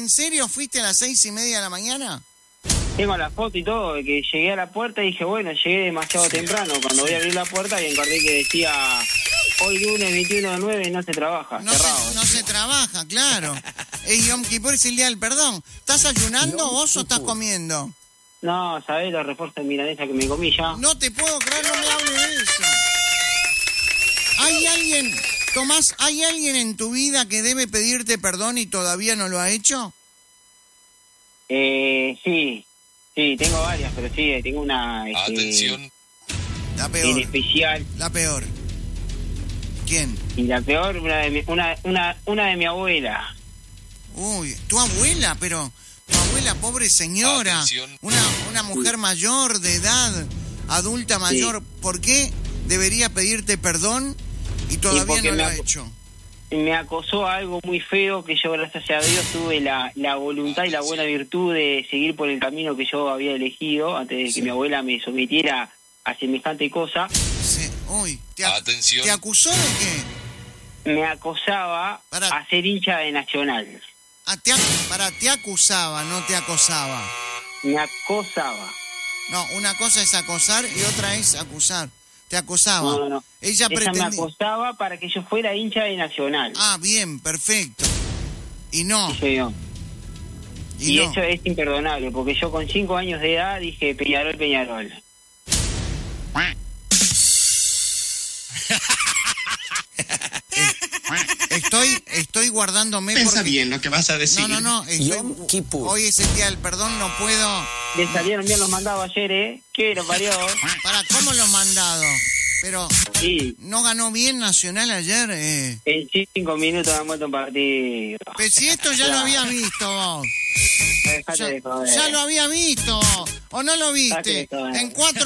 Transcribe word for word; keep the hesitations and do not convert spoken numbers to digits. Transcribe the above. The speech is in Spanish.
¿En serio fuiste a las seis y media de la mañana? Tengo la foto y todo, de que llegué a la puerta y dije, bueno, llegué demasiado temprano. Cuando voy a abrir la puerta y encontré que decía, hoy lunes veintiuno de nueve no se trabaja, No, cerrado. se, no se trabaja, claro. Es Yom Kippur, es el día del perdón. ¿Estás ayunando Yom vos o estás comiendo? No, ¿sabés los refuerzos de milanesa que me comí ya? No te puedo creer, no me hables de eso. ¿Hay alguien, Tomás, hay alguien en tu vida que debe pedirte perdón y todavía no lo ha hecho? Eh, sí. Sí, tengo varias, pero sí, tengo una... Este, Atención. La peor. En especial. La peor. ¿Quién? Y la peor, una de mi, una, una, una de mi abuela. Uy, tu abuela, pero... Tu abuela, pobre señora. Atención. Una, una mujer sí. mayor, de edad, adulta mayor. Sí. ¿Por qué debería pedirte perdón y todavía y no lo ha hecho? Me acosó algo muy feo que yo, gracias a Dios, tuve la, la voluntad y la buena virtud de seguir por el camino que yo había elegido antes de que sí. mi abuela me sometiera a semejante cosa. Sí. Uy, ¿te, ac Atención. ¿te acusó de qué? Me acosaba Para... a ser hincha de Nacional. Ah, te, para, te acusaba, no te acosaba. Me acosaba. No, una cosa es acosar y otra es acusar. Te acosaba. No, no, no. Ella, Ella pretendía... me acosaba para que yo fuera hincha de Nacional. Ah, bien, perfecto. Y no. Sí, no. Y, y no. Eso es imperdonable, porque yo con cinco años de edad dije Peñarol, Peñarol. Estoy, estoy guardándome. Pensa porque... bien lo que vas a decir. No, no, no. Estoy... Hoy es el día del perdón, no puedo. Le salieron bien los mandados ayer, ¿eh? ¿Qué lo parió? Para, ¿cómo los mandados? Pero sí. ¿no ganó bien Nacional ayer? Eh. En cinco minutos han vuelto un partido. Pero si esto ya lo había visto vos. Ya, ya lo había visto vos. ¿O no lo viste? En cuatro